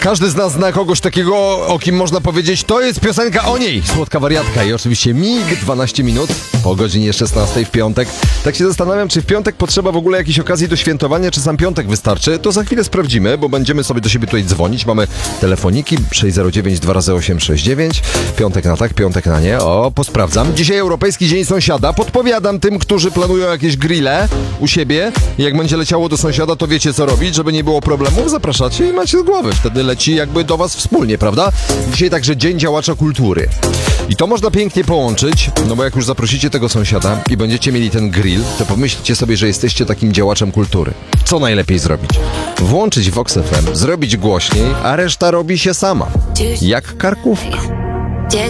Każdy z nas zna kogoś takiego, o kim można powiedzieć, to jest piosenka o niej. Słodka wariatka i oczywiście mig 12 minut po godzinie 16 w piątek. Tak się zastanawiam, czy w piątek potrzeba w ogóle jakiejś okazji do świętowania, czy sam piątek wystarczy. To za chwilę sprawdzimy, bo będziemy sobie do siebie tutaj dzwonić. Mamy telefoniki 609 22869. Piątek na tak, piątek na nie. O, posprawdzam. Dzisiaj Europejski Dzień Sąsiada. Podpowiadam tym, którzy planują jakieś grille u siebie. Jak będzie leciało do sąsiada, to wiecie co robić, żeby nie było problemów. Zapraszacie i macie z głowy. Wtedy leci jakby do was wspólnie, prawda? Dzisiaj także Dzień Działacza Kultury. I to można pięknie połączyć, no bo jak już zaprosicie tego sąsiada i będziecie mieli ten grill, to pomyślcie sobie, że jesteście takim działaczem kultury. Co najlepiej zrobić? Włączyć Vox FM, zrobić głośniej, a reszta robi się sama. Jak karkówka.